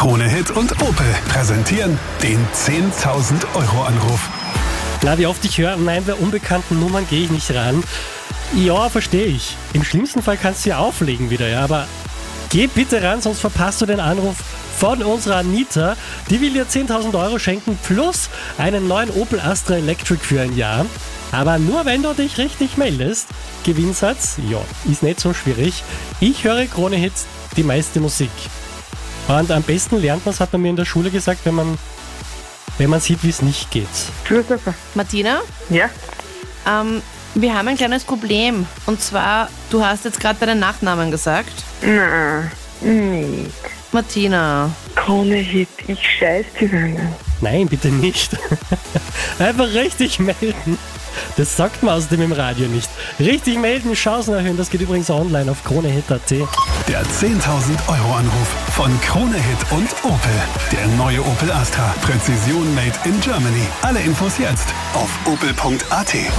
Krone Hit und Opel präsentieren den 10.000 Euro Anruf. Na, wie oft ich höre, nein, bei unbekannten Nummern gehe ich nicht ran. Ja, verstehe ich. Im schlimmsten Fall kannst du ja auflegen wieder, ja, aber geh bitte ran, sonst verpasst du den Anruf von unserer Anita. Die will dir 10.000 Euro schenken plus einen neuen Opel Astra Electric für ein Jahr. Aber nur wenn du dich richtig meldest. Gewinnsatz, ja, ist nicht so schwierig. Ich höre Krone Hits, die meiste Musik. Und am besten lernt man es, hat man mir in der Schule gesagt, wenn man sieht, wie es nicht geht. Super. Martina, Ja? wir haben ein kleines Problem. Und zwar, du hast jetzt gerade deinen Nachnamen gesagt. Nein, nicht. Martina. Krone Hit, ich scheiß die Wangen. Nein, bitte nicht. Einfach richtig melden. Das sagt man außerdem im Radio nicht. Richtig melden, Chancen erhöhen, das geht übrigens online auf kronehit.at. Der 10.000 Euro Anruf von Krone Hit und Opel. Der neue Opel Astra. Präzision made in Germany. Alle Infos jetzt auf opel.at.